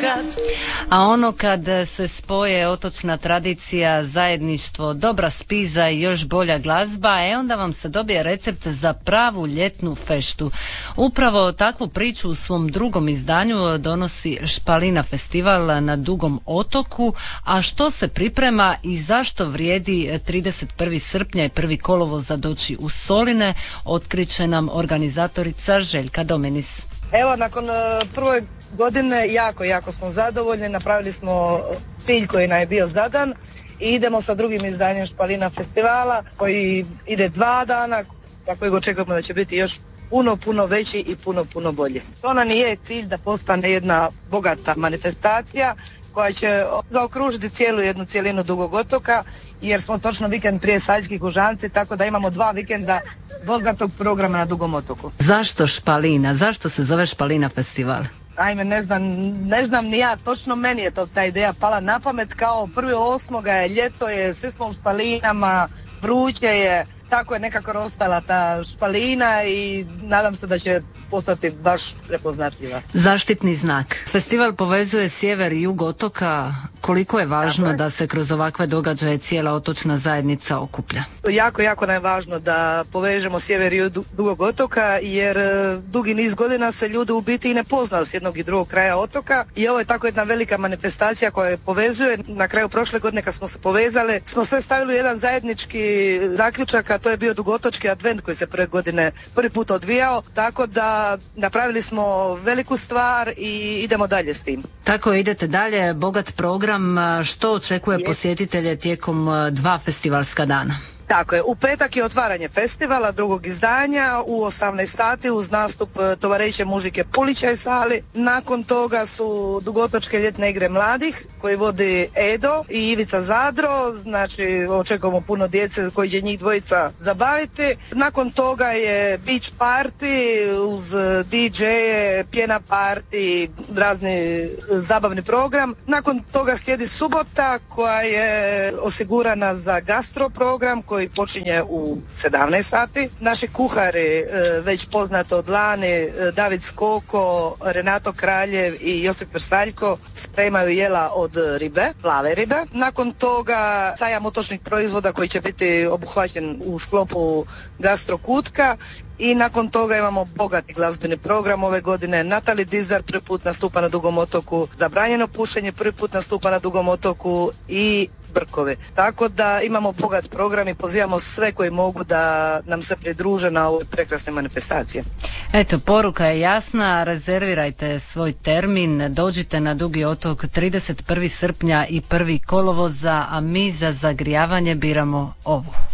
A ono kad se spoje otočna tradicija, zajedništvo, dobra spiza i još bolja glazba, onda vam se dobije recept za pravu ljetnu feštu. Upravo takvu priču u svom drugom izdanju donosi Špalina festival na Dugom otoku, a što se priprema i zašto vrijedi 31. srpnja i 1. kolovoza doći u Soline, otkriće nam organizatorica Željka Dominis. Evo, nakon prve godine jako smo zadovoljni, napravili smo cilj koji nam je bio zadan i idemo sa drugim izdanjem Špalina festivala koji ide 2 dana, za kojeg očekujemo da će biti još puno veći i puno bolji. To nam je cilj da postane jedna bogata manifestacija koja će zaokružiti cijelu jednu cijelinu Dugog otoka, jer smo točno vikend prije Saljski Kužanci, tako da imamo 2 vikenda bogatog programa na Dugom otoku. Zašto Špalina? Zašto se zove Špalina festival? Ajme, ne znam ni ja, točno meni je to ta ideja pala na pamet, kao 1.8. je, ljeto je, svi smo u Špalinama, vruće je, tako je nekako ostala ta Špalina i nadam se da će postati baš prepoznatljiva. Zaštitni znak. Festival povezuje sjever i jug otoka. Koliko je važno da se kroz ovakve događaje cijela otočna zajednica okuplja? Jako nam je važno da povežemo sjever i jug Dugog otoka, jer dugi niz godina se ljudi u biti i ne poznaju s jednog i drugog kraja otoka i ovo je tako jedna velika manifestacija koja je povezuje. Na kraju prošle godine kad smo se povezali smo sve stavili u jedan zajednički zaključak, a to je bio Dugotočki advent koji se prvi put odvijao, tako da napravili smo veliku stvar i idemo dalje s tim. Tako idete dalje, bogat program. Što očekuje posjetitelje tijekom 2 festivalska dana? Tako je, u petak je otvaranje festivala, drugog izdanja, u 18 sati uz nastup Tovareće Mužike Pulićaj sali. Nakon toga su Dugotočke ljetne igre mladih koji vodi Edo i Ivica Zadro, znači očekujemo puno djece koji će njih dvojica zabaviti. Nakon toga je beach party uz DJ-e, pjena party, razni zabavni program. Nakon toga slijedi subota koja je osigurana za gastro program koji počinje u 17 sati. Naši kuhari, već poznato od lani, David Skoko, Renato Kraljev i Josip Vrsaljko, spremaju jela od ribe, plave ribe. Nakon toga sajam otočnih proizvoda koji će biti obuhvaćen u sklopu gastro kutka. I nakon toga imamo bogati glazbeni program ove godine. Natali Dizar prvi put nastupa na Dugom otoku, Zabranjeno pušenje prvi put nastupa na Dugom otoku i Brkove. Tako da imamo bogat program i pozivamo sve koji mogu da nam se pridruže na ovoj prekrasnoj manifestaciji. Eto, poruka je jasna, rezervirajte svoj termin, dođite na Dugi otok 31. srpnja i 1. kolovoza, a mi za zagrijavanje biramo ovu.